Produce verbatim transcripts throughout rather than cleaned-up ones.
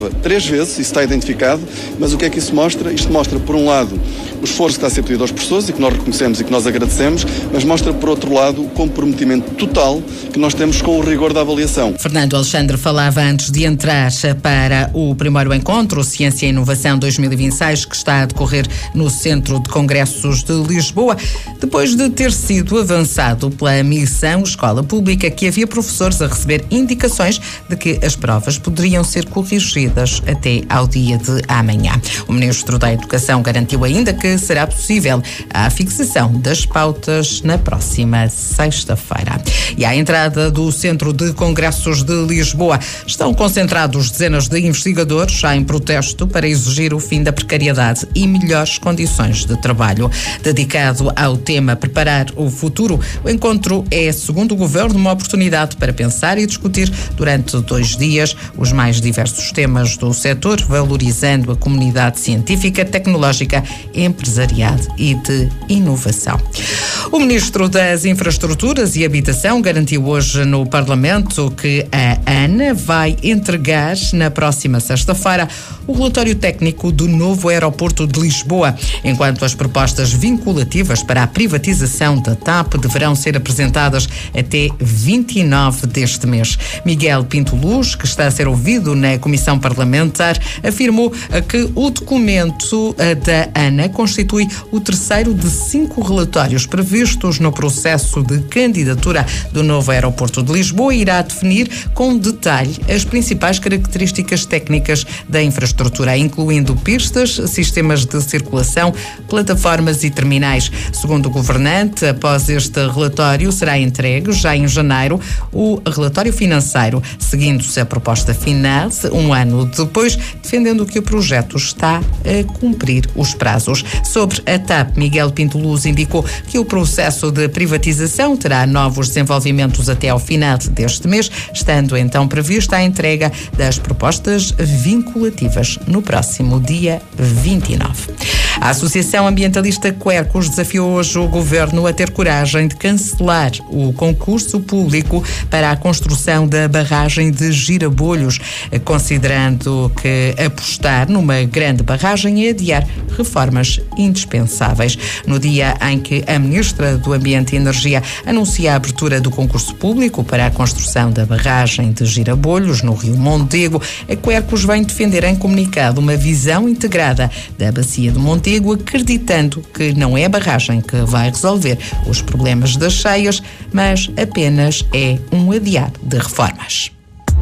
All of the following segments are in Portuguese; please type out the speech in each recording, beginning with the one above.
Três vezes, isso está identificado, mas o que é que isso mostra? Isto mostra, por um lado, o esforço que está a ser pedido aos professores e que nós reconhecemos e que nós agradecemos, mas mostra, por outro lado, o comprometimento total que nós temos com o rigor da avaliação. Fernando Alexandre falava antes de entrar para o primeiro encontro Ciência e Inovação dois mil e vinte e seis, que está a decorrer no Centro de Congressos de Lisboa, depois de ter sido avançado pela missão Escola Pública, que havia professores a receber indicações de que as provas poderiam ser corrigidas até ao dia de amanhã. O Ministro da Educação garantiu ainda que será possível a fixação das pautas na próxima sexta-feira. E à entrada do Centro de Congressos de Lisboa estão concentrados dezenas de investigadores já em protesto para exigir o fim da precariedade e melhores condições de trabalho. Dedicado ao tema Preparar o Futuro, o encontro é, segundo o Governo, uma oportunidade para pensar e discutir durante dois dias os mais diversos temas do setor, valorizando a comunidade científica, tecnológica, empresarial e de inovação. O Ministro das Infraestruturas e Habitação garantiu hoje no Parlamento que a ANA vai entregar na próxima sexta-feira o relatório técnico do novo aeroporto de Lisboa, enquanto as propostas vinculativas para a privatização da TAP deverão ser apresentadas até vinte e nove deste mês. Miguel Pinto Luz, que está a ser ouvido na Comissão Parlamentar, afirmou que o documento da ANA constitui o terceiro de cinco relatórios previstos no processo de candidatura do novo aeroporto de Lisboa e irá definir com detalhe as principais características técnicas da infraestrutura, incluindo pistas, sistemas de circulação, plataformas e terminais. Segundo o governante, após este relatório será entregue, já em janeiro, o relatório financeiro, seguindo-se a proposta final, um ano depois, defendendo que o projeto está a cumprir os prazos. Sobre a TAP, Miguel Pinto Luz indicou que o processo de privatização terá novos desenvolvimentos até ao final deste mês, estando então prevista a entrega das propostas vinculativas no próximo dia vinte e nove. A Associação Ambientalista Quercus desafiou hoje o Governo a ter coragem de cancelar o concurso público para a construção da barragem de Girabolhos, considerando que apostar numa grande barragem é adiar reformas indispensáveis. No dia em que a Ministra do Ambiente e Energia anuncia a abertura do concurso público para a construção da barragem de Girabolhos, no Rio Mondego, a Quercus vem defender em comunicado uma visão integrada da bacia do Mondego, acreditando que não é a barragem que vai resolver os problemas das cheias, mas apenas é um adiar de reformas.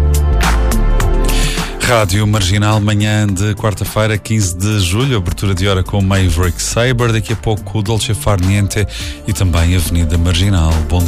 Rádio Marginal, manhã de quarta-feira, quinze de julho, abertura de hora com Maverick Sabre, daqui a pouco o Dolce Far Niente e também Avenida Marginal. Bom dia.